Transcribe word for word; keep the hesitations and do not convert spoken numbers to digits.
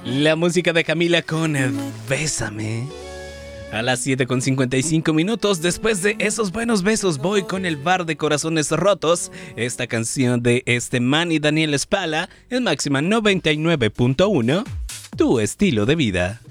La música de Camila con Bésame. A las siete con cincuenta y cinco minutos, después de esos buenos besos, voy con el bar de corazones rotos. Esta canción de este man y Daniel Spala en Máxima noventa y nueve punto uno, tu estilo de vida.